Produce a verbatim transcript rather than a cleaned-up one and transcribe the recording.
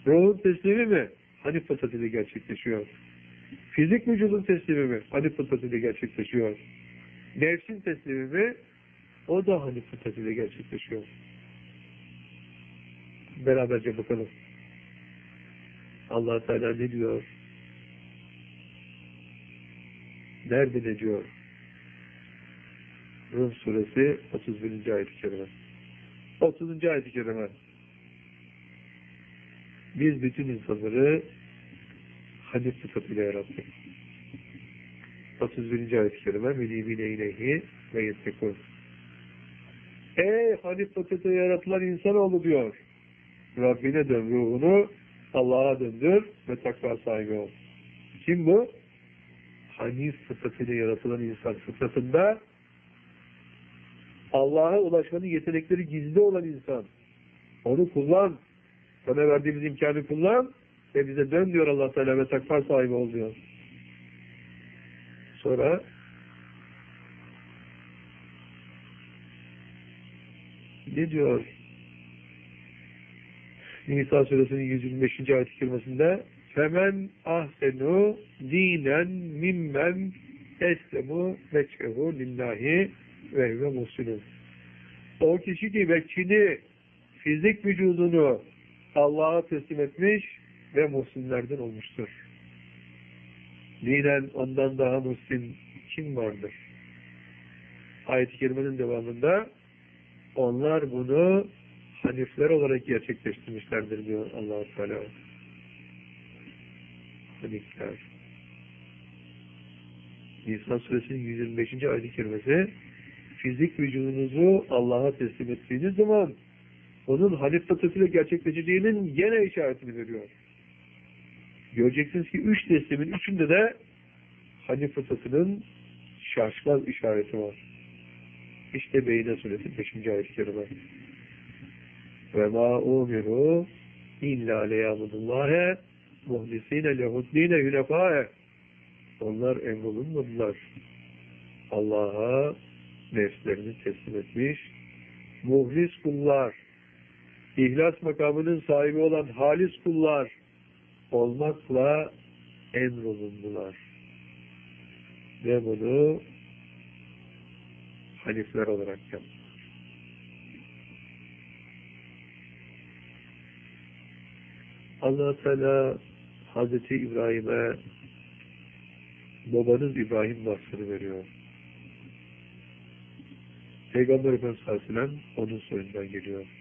Ruhun teslimi mi? Hanif fıtratıyla gerçekleşiyor. Fizik vücudun teslimi mi? Hanif fıtratıyla gerçekleşiyor. Nefsin teslimi mi? O da hanif fıtratıyla gerçekleşiyor. Beraberce bakalım. Allah Teala ne diyor? Nerede ne diyor? Rum suresi otuz birinci ayet-i kerime. otuzuncu ayet-i kerime. Biz bütün insanları hanif fıtratıyla yarattık. otuz birinci ayet-i kerime. Münibine ileyhi ve yettekûn. Ey hanif fıtratıyla yaratılan insanoğlu diyor. Rabbine dön, ruhunu Allah'a döndür ve takva sahibi ol. Kim bu? Hanif fıtratıyla yaratılan insan. Fıtratında Allah'a ulaşmanın yetenekleri gizli olan insan. Onu kullan. Sana verdiğimiz imkanı kullan ve bize dön diyor Allah Teala ve takva sahibi ol diyor. Sonra ne diyor? Nisa suresinin yüz yirmi beşinci ayet-i kerimesinde Femen ahsenu dinen mimmen eslemu vechehu lillahi ve huve muhsinun. O kişi ki bekçini, fizik vücudunu Allah'a teslim etmiş ve muhsinlerden olmuştur. Dinen ondan daha muhsin kim vardır? Ayet-i kerimenin devamında onlar bunu hanifler olarak gerçekleştirmişlerdir diyor Allah-u Teala. Hanifler. Nisa suresinin yüz yirmi beşinci ayet-i kerimesi fizik vücudunuzu Allah'a teslim ettiğiniz zaman onun hanif fıtratıyla gerçekleşeceğinin gene işaretini veriyor. Göreceksiniz ki üç teslimin üçünde de hanif fıtratının şaşmaz işareti var. İşte Beyne suresi beşinci ayet-i kerime. Ve ma umiru illa leyabudullâhe muhlisîne lehuddîne hünefâe. Onlar emrolunmadılar. Allah'a nefslerini teslim etmiş, muhlis kullar, İhlas makamının sahibi olan halis kullar olmakla emrolundular. Ve bunu hanifler olarak yaptılar. Allah Teala Hazreti İbrahim'e babanız İbrahim vasfını veriyor. Peygamber Efendimiz Aleyhisselam onun soyundan geliyor.